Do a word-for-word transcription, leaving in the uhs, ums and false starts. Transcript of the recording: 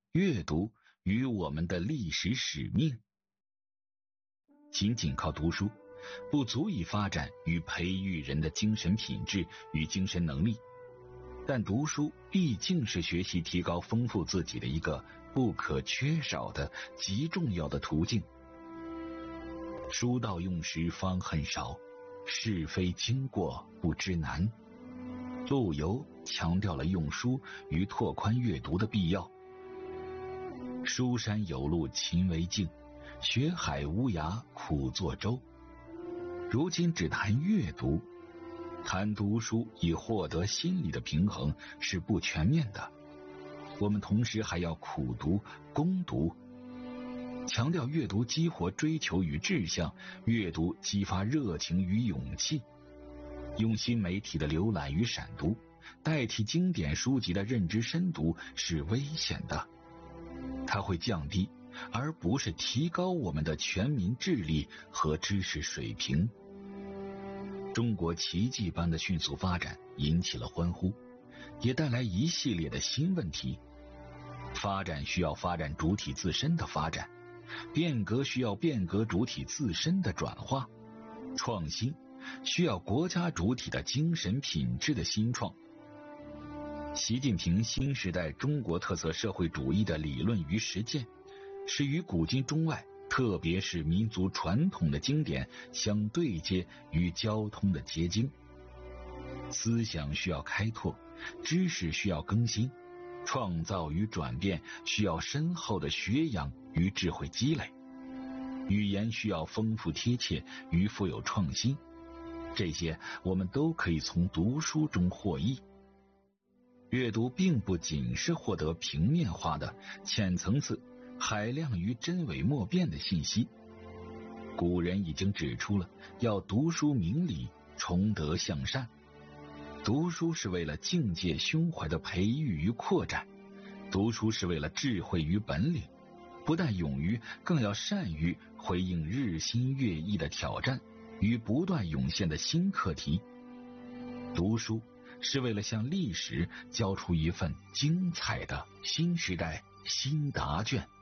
阅读与我们的历史使命。仅仅靠读书，不足以发展与培育人的精神品质与精神能力，但读书毕竟是学习提高丰富自己的一个不可缺少的极重要的途径。书到用时方恨少，是非经过不知难。陆游强调了用书与拓宽阅读的必要。书山有路勤为径，学海无涯苦作舟。如今只谈阅读，谈读书以获得心理的平衡是不全面的。我们同时还要苦读、攻读，强调阅读激活追求与志向，阅读激发热情与勇气。用新媒体的浏览与闪读代替经典书籍的认知深读是危险的，它会降低而不是提高我们的全民智力和知识水平。中国奇迹般的迅速发展引起了欢呼，也带来一系列的新问题。发展需要发展主体自身的发展，变革需要变革主体自身的转化，创新需要国家主体的精神品质的新创。习近平新时代中国特色社会主义的理论与实践，是与古今中外特别是民族传统的经典相对接与交通的结晶。思想需要开拓，知识需要更新，创造与转变需要深厚的学养与智慧积累，语言需要丰富贴切与富有创新。这些我们都可以从读书中获益。阅读并不仅是获得平面化的浅层次海量与真伪莫辨的信息。古人已经指出了要读书明理，崇德向善。读书是为了境界胸怀的培育与扩展，读书是为了智慧与本领，不但勇于，更要善于回应日新月异的挑战与不断涌现的新课题。读书是为了向历史交出一份精彩的新时代新答卷。